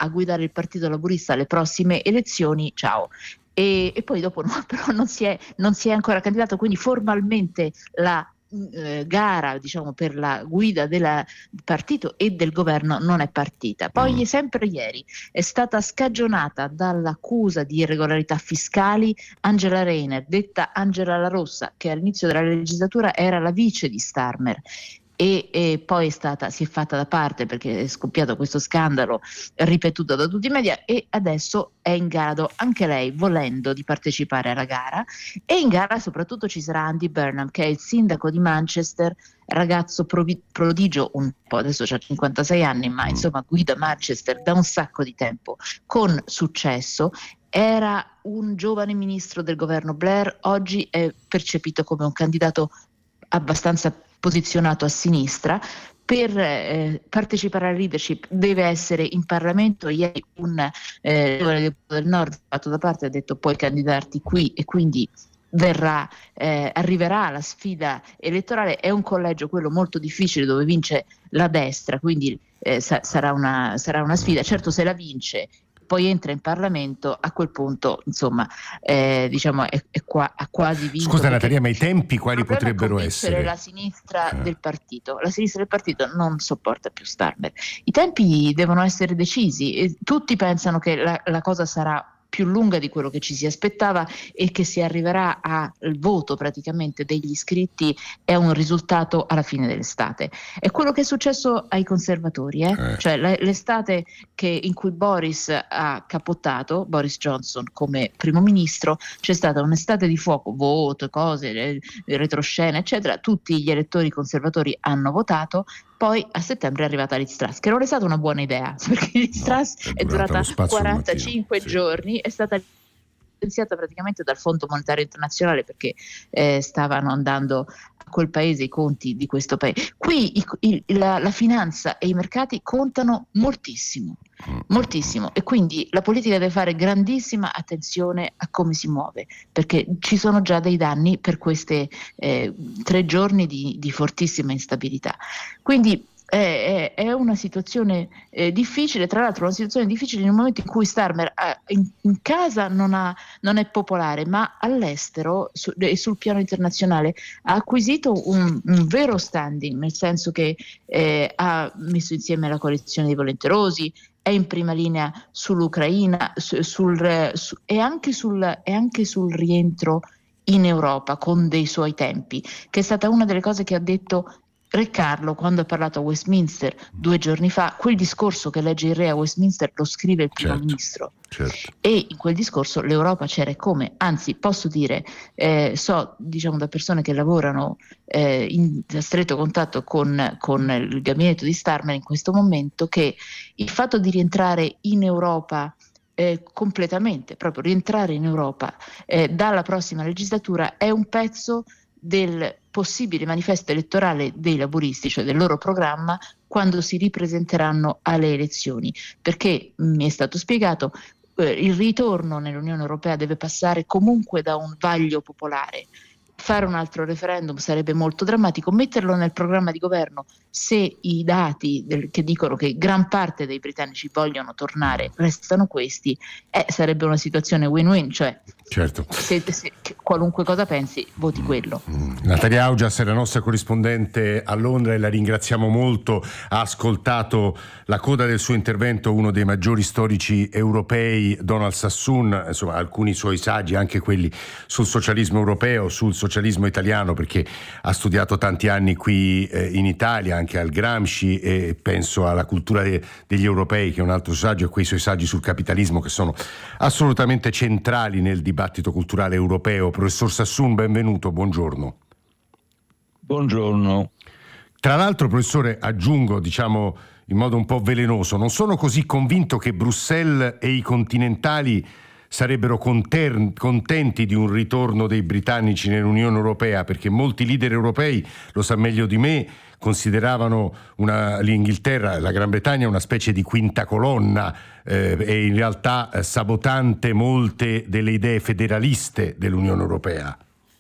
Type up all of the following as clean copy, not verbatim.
a guidare il Partito Laburista alle prossime elezioni, ciao. E poi dopo no, però non si è ancora candidato, quindi formalmente la gara, diciamo, per la guida del partito e del governo non è partita. Poi sempre ieri è stata scagionata dall'accusa di irregolarità fiscali Angela Rayner, detta Angela La Rossa, che all'inizio della legislatura era la vice di Starmer. E poi si è fatta da parte perché è scoppiato questo scandalo ripetuto da tutti i media, e adesso è in grado anche lei, volendo, di partecipare alla gara. E in gara soprattutto ci sarà Andy Burnham, che è il sindaco di Manchester, ragazzo prodigio, un po' adesso ha 56 anni, ma insomma guida Manchester da un sacco di tempo con successo. Era un giovane ministro del governo Blair, oggi è percepito come un candidato abbastanza posizionato a sinistra. Per partecipare alla leadership deve essere in Parlamento. Ieri un giovane del Nord ha fatto da parte, ha detto puoi candidarti qui, e quindi arriverà la sfida elettorale. È un collegio, quello molto difficile, dove vince la destra, quindi sarà una sfida. Certo, se la vince poi entra in Parlamento, a quel punto insomma diciamo ha quasi vinto. Scusa Natalia, ma i tempi quali potrebbero essere? La sinistra del partito. La sinistra del partito non sopporta più Starmer. I tempi devono essere decisi e tutti pensano che la cosa sarà più lunga di quello che ci si aspettava e che si arriverà al voto praticamente degli iscritti e a un risultato alla fine dell'estate. È quello che è successo ai conservatori, cioè l'estate in cui Boris ha capottato, Boris Johnson come primo ministro, c'è stata un'estate di fuoco, voto, cose, retroscena eccetera, tutti gli elettori conservatori hanno votato. Poi a settembre è arrivata Liz Truss, che non è stata una buona idea, perché Liz Truss è durata 45 giorni, è stata licenziata praticamente dal Fondo Monetario Internazionale perché stavano andando a quel paese i conti di questo paese. Qui la finanza e i mercati contano moltissimo, e quindi la politica deve fare grandissima attenzione a come si muove, perché ci sono già dei danni per queste 3 giorni di fortissima instabilità. Quindi è una situazione difficile, tra l'altro una situazione difficile in un momento in cui Starmer in casa non è popolare, ma all'estero e sul piano internazionale ha acquisito un vero standing, nel senso che ha messo insieme la coalizione dei volenterosi, è in prima linea sull'Ucraina e anche sul rientro in Europa con dei suoi tempi, che è stata una delle cose che ha detto Re Carlo quando ha parlato a Westminster 2 giorni fa. Quel discorso che legge il re a Westminster lo scrive il primo ministro. Certo. E in quel discorso l'Europa c'era e come, anzi posso dire, diciamo da persone che lavorano in stretto contatto con il gabinetto di Starmer in questo momento, che il fatto di rientrare in Europa completamente, proprio rientrare in Europa dalla prossima legislatura è un pezzo del possibile manifesto elettorale dei laburisti, cioè del loro programma, quando si ripresenteranno alle elezioni, perché mi è stato spiegato il ritorno nell'Unione Europea deve passare comunque da un vaglio popolare. Fare un altro referendum sarebbe molto drammatico, metterlo nel programma di governo, se i dati che dicono che gran parte dei britannici vogliono tornare restano questi, sarebbe una situazione win-win, cioè certo. Se qualunque cosa pensi, voti quello. Natalia Augias è la nostra corrispondente a Londra e la ringraziamo molto. Ha ascoltato la coda del suo intervento uno dei maggiori storici europei, Donald Sassoon, insomma alcuni suoi saggi, anche quelli sul socialismo europeo, sul socialismo italiano, perché ha studiato tanti anni qui in Italia, anche al Gramsci, e penso alla cultura degli europei, che è un altro saggio, e quei suoi saggi sul capitalismo che sono assolutamente centrali nel dibattito culturale europeo. Professor Sassoon, benvenuto, buongiorno. Buongiorno. Tra l'altro, professore, aggiungo, diciamo in modo un po' velenoso, non sono così convinto che Bruxelles e i continentali sarebbero contenti di un ritorno dei britannici nell'Unione Europea, perché molti leader europei, lo sa meglio di me, consideravano l'Inghilterra, la Gran Bretagna, una specie di quinta colonna e in realtà sabotante molte delle idee federaliste dell'Unione Europea.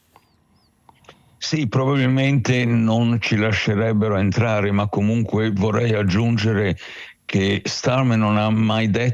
Sì, probabilmente non ci lascerebbero entrare, ma comunque vorrei aggiungere che Starmer non ha mai detto